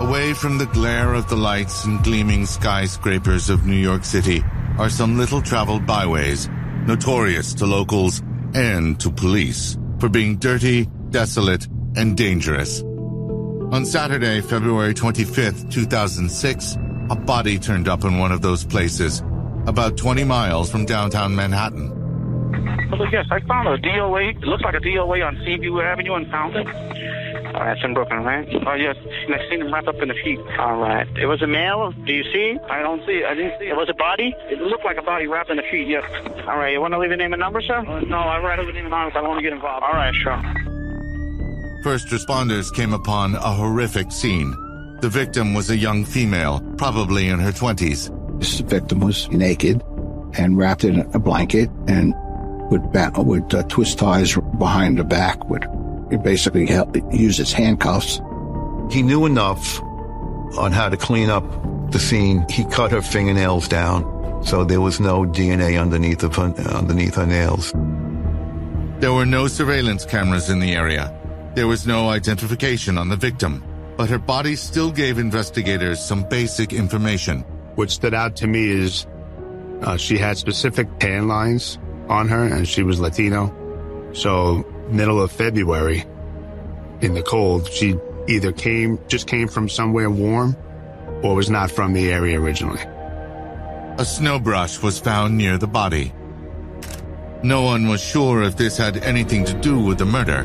Away from the glare of the lights and gleaming skyscrapers of New York City are some little-traveled byways, notorious to locals and to police for being dirty, desolate, and dangerous. On Saturday, February 25th, 2006, a body turned up in one of those places, about 20 miles from downtown Manhattan. Well, yes, I found a DOA. It looks like a DOA on Seaview Avenue and found it. All right, it's in Brooklyn, right? Oh, yes. And I seen him wrapped up in a sheet. All right. It was a male. Do you see? I don't see it. I didn't see it. Was it a body? It looked like a body wrapped in a sheet, yes. All right. You want to leave your name and number, sir? No, I'd rather leave your name and number. I don't want to get involved. All right, sure. First responders came upon a horrific scene. The victim was a young female, probably in her 20s. This victim was naked and wrapped in a blanket and would twist ties behind the back, would basically use his handcuffs. He knew enough on how to clean up the scene. He cut her fingernails down, so there was no DNA underneath her nails. There were no surveillance cameras in the area. There was no identification on the victim, but her body still gave investigators some basic information. What stood out to me is she had specific tan lines on her, and she was Latino. So middle of February, in the cold, she either came from somewhere warm or was not from the area originally. A snow brush was found near the body. No one was sure if this had anything to do with the murder.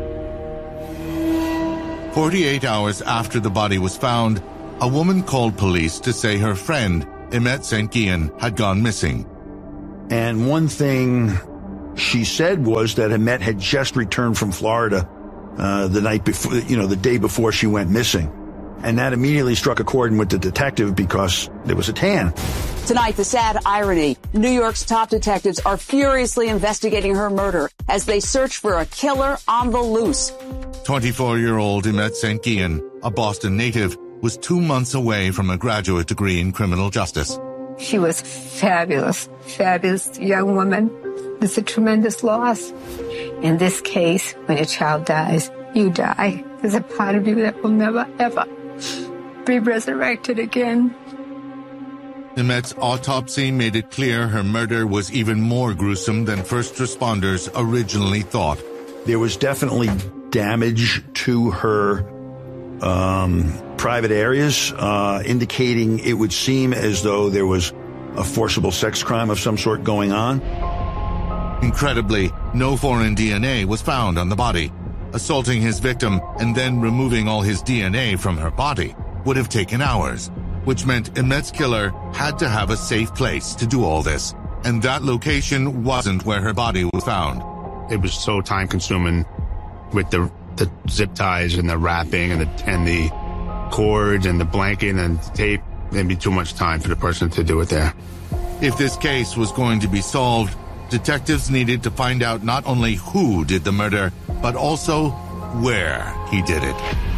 48 hours after the body was found, a woman called police to say her friend, Imette St. Guillen, had gone missing. And one thing she said was that Imette had just returned from Florida the night before, the day before she went missing. And that immediately struck a chord with the detective because there was a tan. Tonight, the sad irony. New York's top detectives are furiously investigating her murder as they search for a killer on the loose. 24-year-old Imette St. Guillen, a Boston native, was 2 months away from a graduate degree in criminal justice. She was fabulous young woman. It's a tremendous loss. In this case, when a child dies, you die. There's a part of you that will never, ever be resurrected again. Imette's autopsy made it clear her murder was even more gruesome than first responders originally thought. There was definitely damage to her private areas, indicating it would seem as though there was a forcible sex crime of some sort going on. Incredibly, no foreign DNA was found on the body. Assaulting his victim and then removing all his DNA from her body would have taken hours, which meant Imette's killer had to have a safe place to do all this, and that location wasn't where her body was found. It was so time-consuming with the zip ties and the wrapping and the cords and the blanket and the tape. There'd be too much time for the person to do it there. If this case was going to be solved, detectives needed to find out not only who did the murder, but also where he did it.